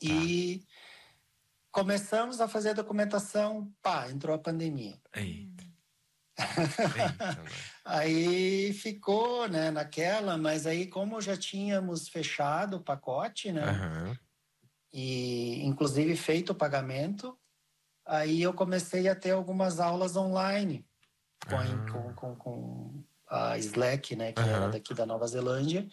E começamos a fazer a documentação, entrou a pandemia. Eita. Eita, né? Aí ficou, né, naquela, mas aí como já tínhamos fechado o pacote, né, Aham. e inclusive feito o pagamento, aí eu comecei a ter algumas aulas online com a Slack, né, que era Aham. daqui da Nova Zelândia,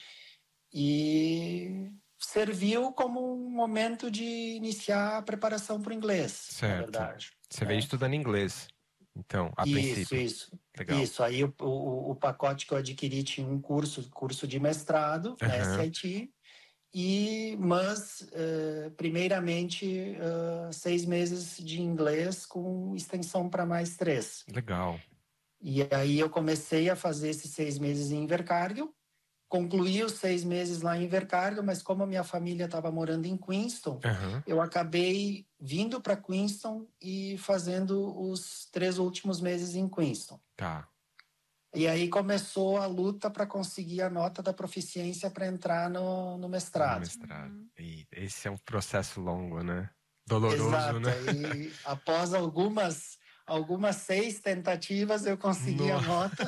e serviu como um momento de iniciar a preparação para o inglês, na Certo. verdade. Você né? veio estudando inglês, então, a princípio. Legal. Isso. Aí o pacote que eu adquiri tinha um curso de mestrado na Aham. SIT, mas primeiramente 6 meses de inglês com extensão para mais 3. Legal. E aí eu comecei a fazer esses 6 meses em Invercargill, concluí os 6 meses lá em Invercargill, mas como a minha família estava morando em Queenstown, Aham. eu acabei vindo para Queenstown e fazendo os 3 últimos meses em Queenstown. Tá. E aí começou a luta para conseguir a nota da proficiência para entrar no mestrado. No mestrado. E esse é um processo longo, né? Doloroso, Exato. né? Aí, após algumas 6 tentativas, eu consegui a nota.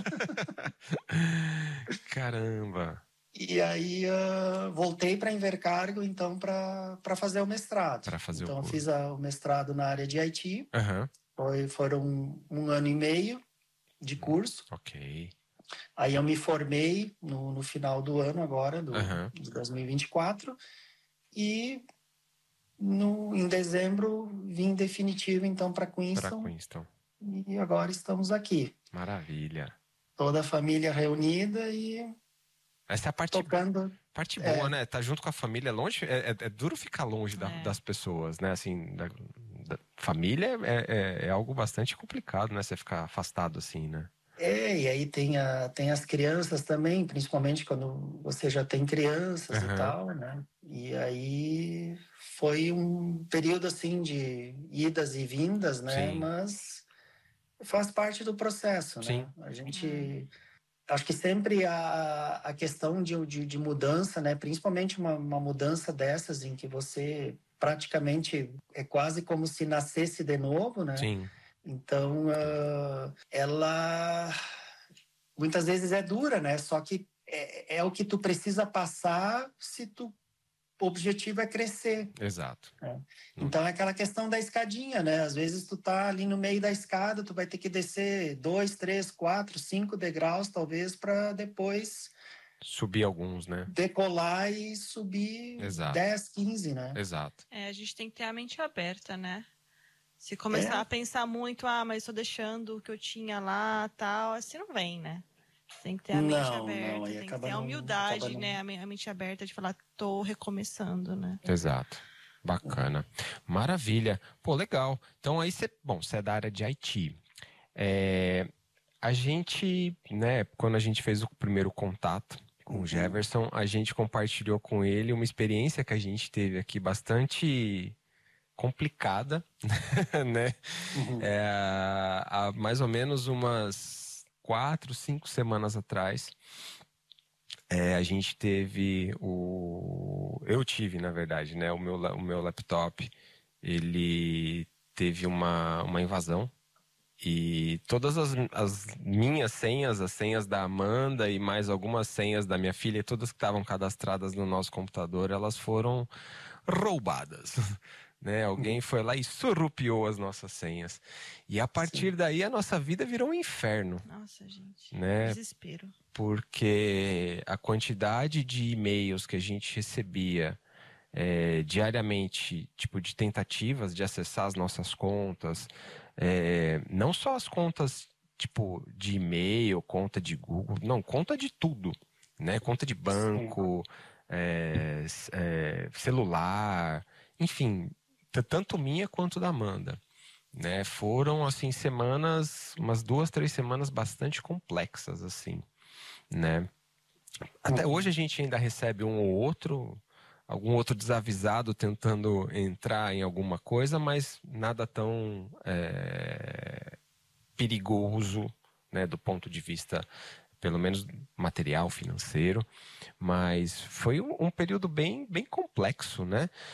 Caramba. E aí voltei para Invercargill, então, para fazer o mestrado. Para fazer então, o eu curso. fiz o mestrado na área de IT. Aham. Foram 1 ano e meio de curso. Ok. Aí eu me formei no final do ano agora, Aham. de 2024. E em dezembro vim definitivo, então, para Para Queenstown. Queenstown. E agora estamos aqui. Maravilha. Toda a família reunida e Essa é a tocando. parte boa, né? Tá junto com a família, longe. É duro ficar longe das pessoas, né? Assim, da família é algo bastante complicado, né? Você ficar afastado assim, né? E aí tem as crianças também, principalmente quando você já tem crianças e tal, né? E aí foi um período assim de idas e vindas, né? Sim. Mas faz parte do processo, Sim. né? A gente acho que sempre a questão de mudança, né? Principalmente uma mudança dessas em que você praticamente é quase como se nascesse de novo, né? Sim. Então, ela muitas vezes é dura, né? Só que é o que tu precisa passar se o objetivo é crescer. Exato. Né? Então é aquela questão da escadinha, né? Às vezes tu tá ali no meio da escada, tu vai ter que descer 2, 3, 4, 5 degraus, talvez, para depois subir alguns, né? Decolar e subir 10, 15, né? Exato. A gente tem que ter a mente aberta, né? Se começar a pensar muito, mas estou deixando o que eu tinha lá, tal, assim não vem, né? Tem que ter a mente aberta, tem que ter a humildade, né? A mente aberta de falar, tô recomeçando, né? Exato. Bacana. Maravilha. Pô, legal. Então aí você é da área de IT. A gente, né, quando a gente fez o primeiro contato com o Jefferson, a gente compartilhou com ele uma experiência que a gente teve aqui bastante complicada, né? Há mais ou menos umas 4, 5 semanas atrás, a gente teve eu tive, na verdade, né? O meu laptop, ele teve uma invasão. E todas as minhas senhas, as senhas da Amanda e mais algumas senhas da minha filha, todas que estavam cadastradas no nosso computador, elas foram roubadas. Né? Alguém foi lá e surrupiou as nossas senhas. E a partir daí a nossa vida virou um inferno. Nossa, gente. Né? Desespero. Porque a quantidade de e-mails que a gente recebia diariamente, tipo, de tentativas de acessar as nossas contas, não só as contas, tipo, de e-mail, conta de Google, não, conta de tudo, né? Conta de banco, celular, enfim, tanto minha quanto da Amanda, né? Foram, assim, umas 2, 3 semanas bastante complexas, assim, né? Até hoje a gente ainda recebe algum outro desavisado tentando entrar em alguma coisa, mas nada tão perigoso, né, do ponto de vista, pelo menos material, financeiro. Mas foi um período bem, bem complexo, né?